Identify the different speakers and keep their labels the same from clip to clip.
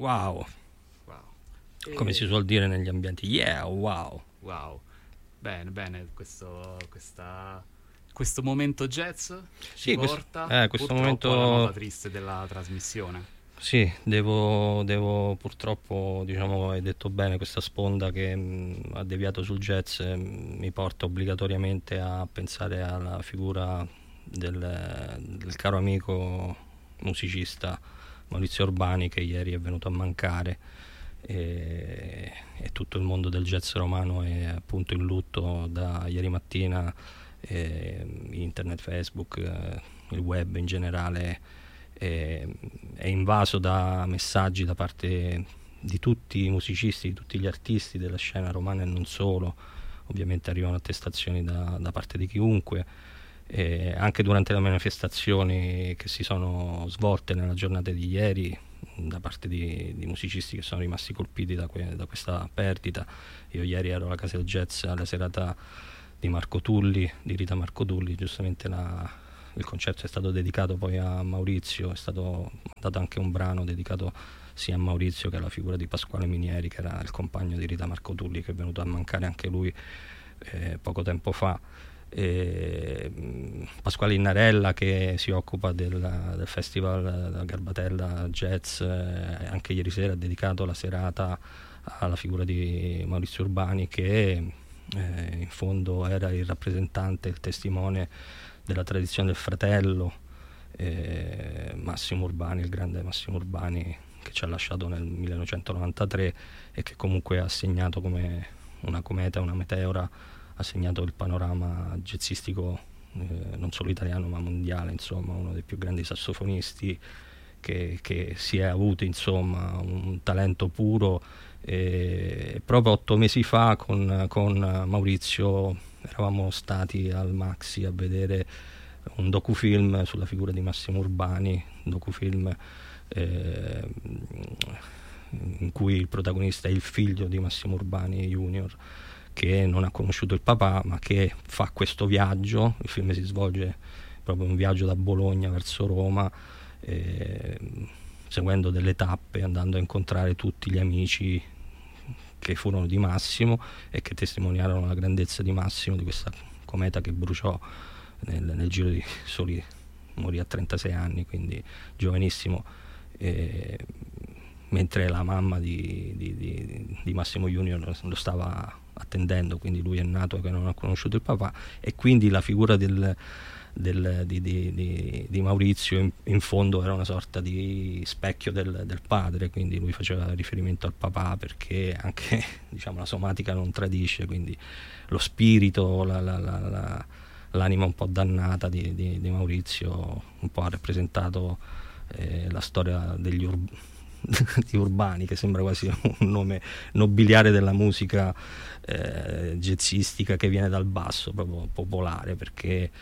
Speaker 1: Wow,
Speaker 2: Wow.
Speaker 1: come si
Speaker 2: E...
Speaker 1: suol dire negli ambienti. Yeah, wow.
Speaker 2: Wow. Bene, bene, questo momento jazz ci
Speaker 1: Sì,
Speaker 2: porta
Speaker 1: questo
Speaker 2: purtroppo alla nota
Speaker 1: momento.
Speaker 2: triste della trasmissione.
Speaker 1: Sì, devo purtroppo, diciamo, hai detto bene, questa sponda che ha deviato sul jazz mi porta obbligatoriamente a pensare alla figura del caro amico musicista Maurizio Urbani, che ieri è venuto a mancare, e tutto il mondo del jazz romano è appunto in lutto da ieri mattina. Internet, Facebook, il web in generale è invaso da messaggi da parte di tutti i musicisti, di tutti gli artisti della scena romana e non solo. Ovviamente arrivano attestazioni da parte di chiunque. Anche durante le manifestazioni che si sono svolte nella giornata di ieri, da parte di musicisti che sono rimasti colpiti da questa perdita. Io ieri ero alla Casa del Jazz alla serata di Marco Tulli, di Rita Marco Tulli. Giustamente il concerto è stato dedicato poi a Maurizio, è stato dato anche un brano dedicato sia a Maurizio che alla figura di Pasquale Minieri, che era il compagno di Rita Marco Tulli, che è venuto a mancare anche lui poco tempo fa. Pasquale Innarella, che si occupa del festival Garbatella Jazz, anche ieri sera ha dedicato la serata alla figura di Maurizio Urbani, che in fondo era il rappresentante, il testimone della tradizione del fratello Massimo Urbani, il grande Massimo Urbani, che ci ha lasciato nel 1993 e che comunque ha segnato come una cometa, una meteora, ha segnato il panorama jazzistico non solo italiano ma mondiale. Insomma, uno dei più grandi sassofonisti che si è avuto, insomma, un talento puro. Proprio 8 mesi fa con Maurizio eravamo stati al Maxi a vedere un docufilm sulla figura di Massimo Urbani, un docufilm in cui il protagonista è il figlio di Massimo Urbani Junior, che non ha conosciuto il papà, ma che fa questo viaggio. Il film si svolge proprio un viaggio da Bologna verso Roma, seguendo delle tappe, andando a incontrare tutti gli amici che furono di Massimo e che testimoniarono la grandezza di Massimo, di questa cometa che bruciò nel giro di soli, morì a 36 anni, quindi giovanissimo. Mentre la mamma di Massimo Junior lo stava attendendo, quindi lui è nato che non ha conosciuto il papà, e quindi la figura di Maurizio in fondo era una sorta di specchio del padre, quindi lui faceva riferimento al papà, perché anche diciamo la somatica non tradisce, quindi lo spirito, l'anima un po' dannata di Maurizio un po' ha rappresentato la storia di Urbani, che sembra quasi un nome nobiliare della musica jazzistica che viene dal basso, proprio popolare, perché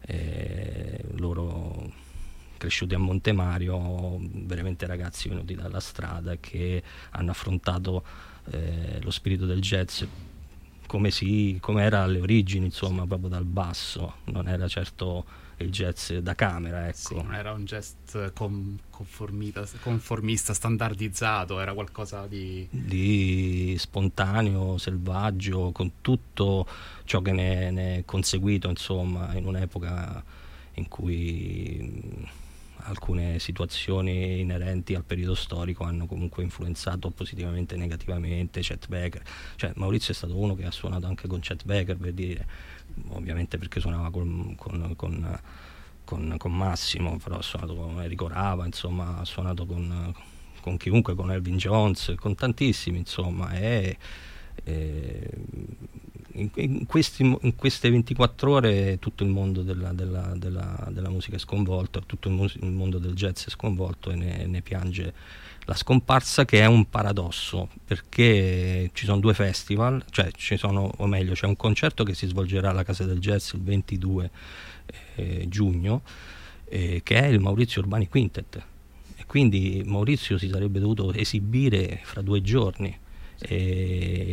Speaker 1: loro cresciuti a Montemario, veramente ragazzi venuti dalla strada, che hanno affrontato lo spirito del jazz come era alle origini, insomma, proprio dal basso. Non era certo il jazz da camera,
Speaker 2: Sì,
Speaker 1: ecco.
Speaker 2: non era un jazz conformista, standardizzato, era qualcosa
Speaker 1: Di spontaneo, selvaggio, con tutto ciò che ne è conseguito, insomma, in un'epoca in cui alcune situazioni inerenti al periodo storico hanno comunque influenzato positivamente e negativamente Chet Baker. Cioè, Maurizio è stato uno che ha suonato anche con Chet Baker, per dire, ovviamente perché suonava con Massimo, però ha suonato con Enrico Rava, insomma, ha suonato con chiunque, con Elvin Jones, con tantissimi, insomma. In queste 24 ore tutto il mondo della musica è sconvolto, tutto il mondo del jazz è sconvolto, e ne piange la scomparsa, che è un paradosso, perché ci sono due festival, cioè o meglio, c'è un concerto che si svolgerà alla Casa del Jazz il 22 giugno, che è il Maurizio Urbani Quintet, e quindi Maurizio si sarebbe dovuto esibire fra 2 giorni.
Speaker 2: sì.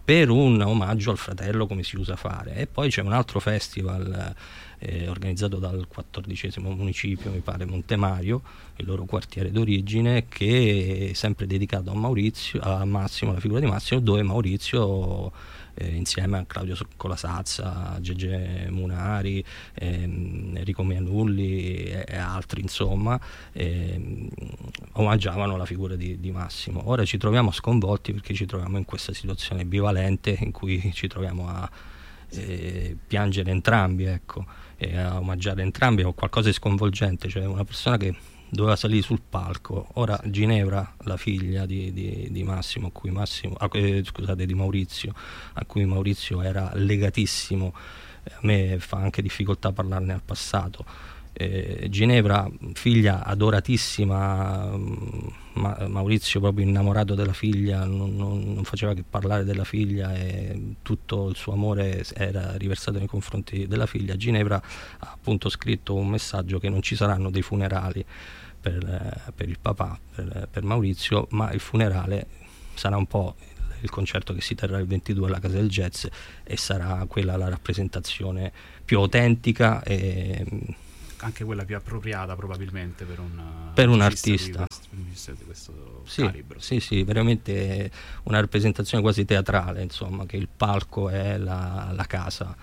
Speaker 1: per un omaggio al fratello, come si usa fare. E poi c'è un altro festival organizzato dal 14° municipio, mi pare Montemario, il loro quartiere d'origine, che è sempre dedicato a Massimo, alla figura di Massimo, dove Maurizio insieme a Claudio Colasazza, Gege Munari, Enrico Mianulli e altri, insomma, omaggiavano la figura di Massimo. Ora ci troviamo sconvolti perché ci troviamo in questa situazione bivalente in cui ci troviamo a piangere entrambi, ecco, e a omaggiare entrambi. È qualcosa di sconvolgente, cioè una persona che doveva salire sul palco. Ora Ginevra, la figlia di Massimo, scusate, di Maurizio, a cui Maurizio era legatissimo, a me fa anche difficoltà parlarne al passato. Ginevra, figlia adoratissima, Maurizio proprio innamorato della figlia, non faceva che parlare della figlia e tutto il suo amore era riversato nei confronti della figlia. Ginevra ha appunto scritto un messaggio che non ci saranno dei funerali per il papà, per Maurizio, ma il funerale sarà un po' il concerto che si terrà il 22 alla Casa del Jazz, e sarà quella la rappresentazione più autentica e
Speaker 2: anche quella più appropriata probabilmente per
Speaker 1: un artista
Speaker 2: di questo
Speaker 1: sì,
Speaker 2: calibro.
Speaker 1: sì, veramente una rappresentazione quasi teatrale, insomma, che il palco è la casa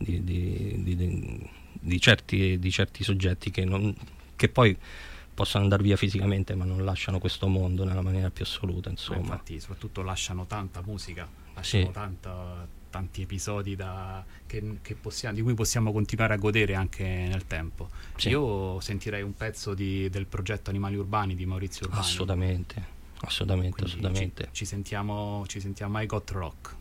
Speaker 1: di certi soggetti che poi possono andare via fisicamente ma non lasciano questo mondo nella maniera più assoluta, insomma.
Speaker 2: Infatti soprattutto lasciano tanta musica, lasciano tanti episodi di cui possiamo continuare a godere anche nel tempo. Sì. Io sentirei un pezzo del progetto Animali Urbani di Maurizio Urbani.
Speaker 1: Assolutamente.
Speaker 2: Ci sentiamo I Got Rock.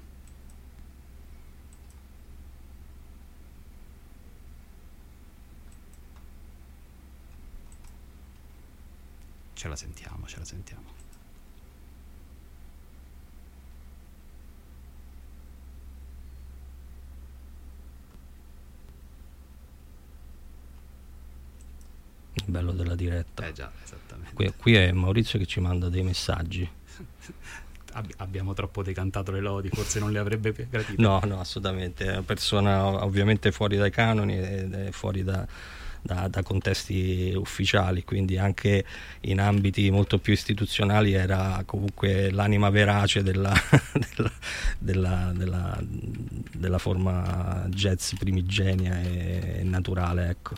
Speaker 2: Ce la sentiamo.
Speaker 1: Il bello della diretta.
Speaker 2: Già, esattamente.
Speaker 1: Qui è Maurizio che ci manda dei messaggi.
Speaker 2: Abbiamo troppo decantato le lodi, forse non le avrebbe gradite.
Speaker 1: No, assolutamente. È una persona ovviamente fuori dai canoni ed fuori da contesti ufficiali, quindi anche in ambiti molto più istituzionali era comunque l'anima verace della forma jazz primigenia e naturale, ecco.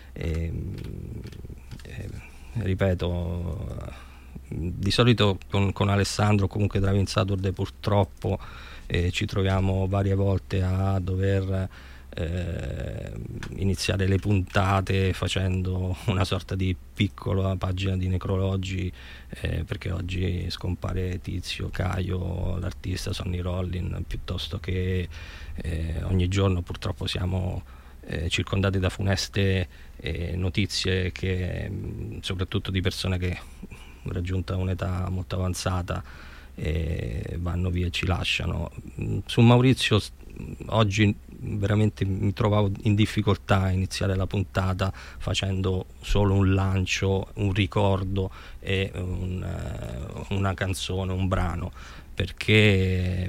Speaker 1: Ripeto, di solito con Alessandro, comunque Driving Saturday, purtroppo ci troviamo varie volte a dover iniziare le puntate facendo una sorta di piccola pagina di necrologi, perché oggi scompare Tizio, Caio, l'artista Sonny Rollin, piuttosto che ogni giorno purtroppo siamo circondati da funeste notizie che soprattutto di persone che raggiunta un'età molto avanzata vanno via e ci lasciano. Su Maurizio oggi veramente mi trovavo in difficoltà a iniziare la puntata facendo solo un lancio, un ricordo e una canzone, un brano, perché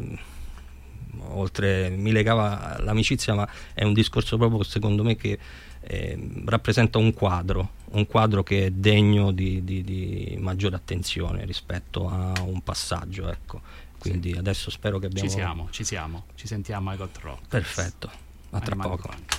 Speaker 1: oltre mi legava l'amicizia, ma è un discorso proprio secondo me che rappresenta un quadro che è degno di maggiore attenzione rispetto a un passaggio, ecco. Quindi adesso spero che abbiamo...
Speaker 2: Ci sentiamo I Got Rock.
Speaker 1: Perfetto, a tra poco.